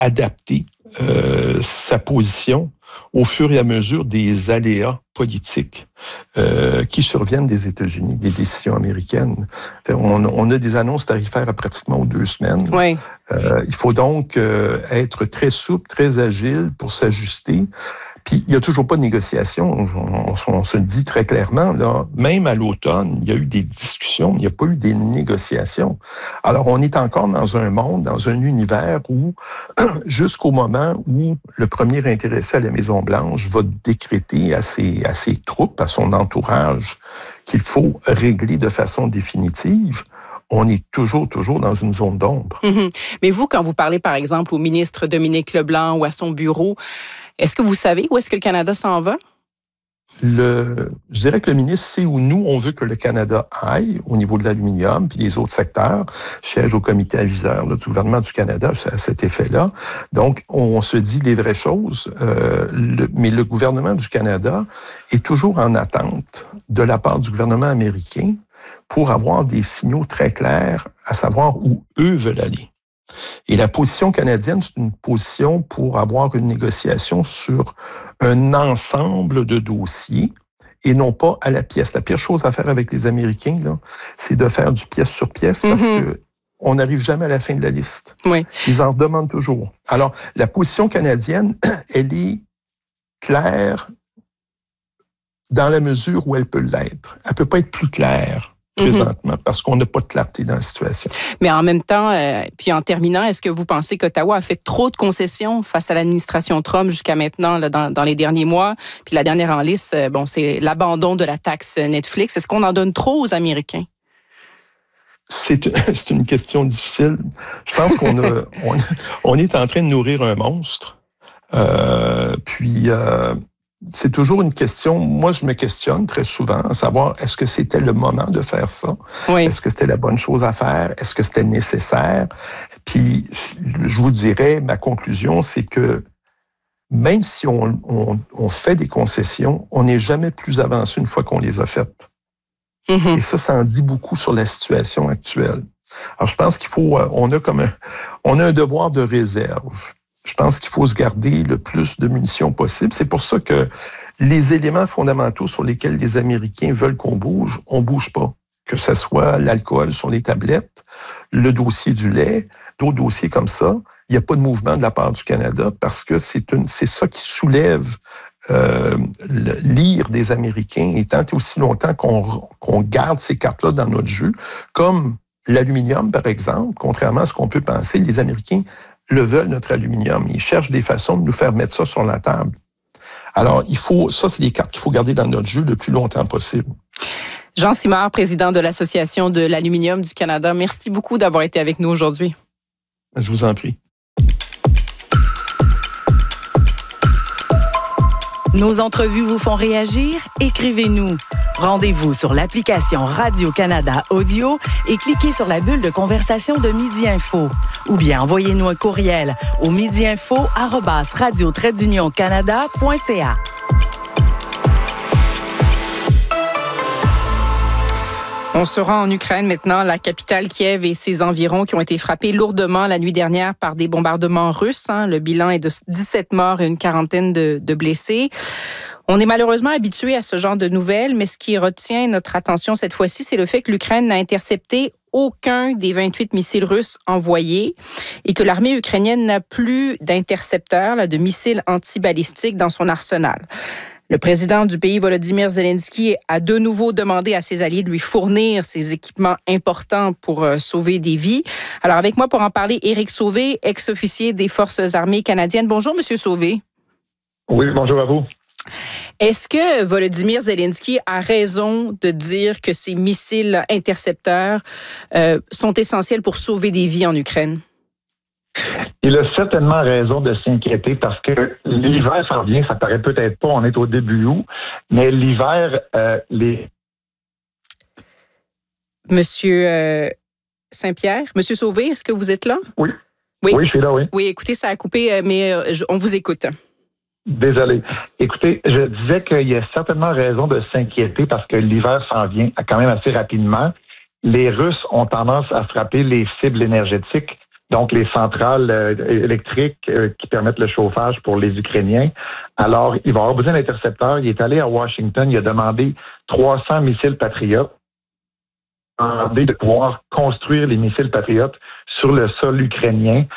adapter sa position au fur et à mesure des aléas politiques qui surviennent des États-Unis, des décisions américaines. On a des annonces tarifaires à pratiquement 2 semaines. Oui. Il faut donc être très souple, très agile pour s'ajuster. Puis, il n'y a toujours pas de négociation. On se le dit très clairement, là, même à l'automne, il y a eu des discussions, mais il n'y a pas eu des négociations. Alors, on est encore dans un monde, dans un univers où, jusqu'au moment où le premier intéressé à la Maison-Blanche va décréter à ses troupes, à son entourage, qu'il faut régler de façon définitive, on est toujours dans une zone d'ombre. Mm-hmm. Mais vous, quand vous parlez, par exemple, au ministre Dominique Leblanc ou à son bureau, est-ce que vous savez où est-ce que le Canada s'en va? Je dirais que le ministre sait où nous, on veut que le Canada aille au niveau de l'aluminium, puis les autres secteurs, siège au comité aviseur du gouvernement du Canada à cet effet-là. Donc, on se dit les vraies choses, mais le gouvernement du Canada est toujours en attente de la part du gouvernement américain pour avoir des signaux très clairs à savoir où eux veulent aller. Et la position canadienne, c'est une position pour avoir une négociation sur un ensemble de dossiers et non pas à la pièce. La pire chose à faire avec les Américains, là, c'est de faire du pièce sur pièce parce que on n'arrive jamais à la fin de la liste. Oui. Ils en demandent toujours. Alors, la position canadienne, elle est claire dans la mesure où elle peut l'être. Elle peut pas être plus claire présentement, parce qu'on n'a pas de clarté dans la situation. Mais en même temps, puis en terminant, est-ce que vous pensez qu'Ottawa a fait trop de concessions face à l'administration Trump jusqu'à maintenant, là, dans les derniers mois? Puis la dernière en liste, c'est l'abandon de la taxe Netflix. Est-ce qu'on en donne trop aux Américains? C'est une question difficile. Je pense on est en train de nourrir un monstre. C'est toujours une question, moi je me questionne très souvent, à savoir, est-ce que c'était le moment de faire ça? Oui. Est-ce que c'était la bonne chose à faire? Est-ce que c'était nécessaire? Puis, je vous dirais, ma conclusion, c'est que même si on fait des concessions, on n'est jamais plus avancé une fois qu'on les a faites. Et ça en dit beaucoup sur la situation actuelle. Alors, je pense qu'il faut, on a un devoir de réserve. Je pense qu'il faut se garder le plus de munitions possible. C'est pour ça que les éléments fondamentaux sur lesquels les Américains veulent qu'on bouge, on bouge pas. Que ce soit l'alcool sur les tablettes, le dossier du lait, d'autres dossiers comme ça, il n'y a pas de mouvement de la part du Canada parce que c'est ça qui soulève l'ire des Américains. Et tant et aussi longtemps qu'on garde ces cartes-là dans notre jeu, comme l'aluminium, par exemple, contrairement à ce qu'on peut penser, les Américains le veulent, notre aluminium. Ils cherchent des façons de nous faire mettre ça sur la table. Alors, ça, c'est des cartes qu'il faut garder dans notre jeu le plus longtemps possible. Jean Simard, président de l'Association de l'aluminium du Canada, merci beaucoup d'avoir été avec nous aujourd'hui. Je vous en prie. Nos entrevues vous font réagir? Écrivez-nous. Rendez-vous sur l'application Radio-Canada Audio et cliquez sur la bulle de conversation de Midi Info. Ou bien envoyez-nous un courriel au midiinfo@radio-canada.ca. On se rend en Ukraine maintenant, la capitale Kiev et ses environs qui ont été frappés lourdement la nuit dernière par des bombardements russes. Le bilan est de 17 morts et une quarantaine de blessés. On est malheureusement habitué à ce genre de nouvelles, mais ce qui retient notre attention cette fois-ci, c'est le fait que l'Ukraine n'a intercepté aucun des 28 missiles russes envoyés et que l'armée ukrainienne n'a plus d'intercepteurs, de missiles antibalistiques dans son arsenal. Le président du pays, Volodymyr Zelensky, a de nouveau demandé à ses alliés de lui fournir ces équipements importants pour sauver des vies. Alors, avec moi pour en parler, Éric Sauvé, ex-officier des Forces armées canadiennes. Bonjour, Monsieur Sauvé. Oui, bonjour à vous. Est-ce que Volodymyr Zelensky a raison de dire que ces missiles intercepteurs sont essentiels pour sauver des vies en Ukraine? Il a certainement raison de s'inquiéter parce que l'hiver s'en vient, ça paraît peut-être pas, on est au début août, mais l'hiver, Monsieur Saint-Pierre, Monsieur Sauvé, est-ce que vous êtes là? Oui, je suis là, oui. Oui, écoutez, ça a coupé, mais on vous écoute. Désolé. Écoutez, je disais qu'il y a certainement raison de s'inquiéter parce que l'hiver s'en vient quand même assez rapidement. Les Russes ont tendance à frapper les cibles énergétiques donc les centrales électriques qui permettent le chauffage pour les Ukrainiens. Alors, il va avoir besoin d'intercepteurs. Il est allé à Washington, il a demandé 300 missiles Patriot, demandé de pouvoir construire les missiles Patriot sur le sol ukrainien